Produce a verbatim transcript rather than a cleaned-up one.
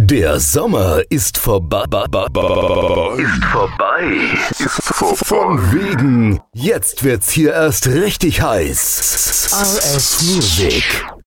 Der Sommer ist vorbei. Ist vorbei. Ist vo- von wegen. Jetzt wird's hier erst richtig heiß. R S Music.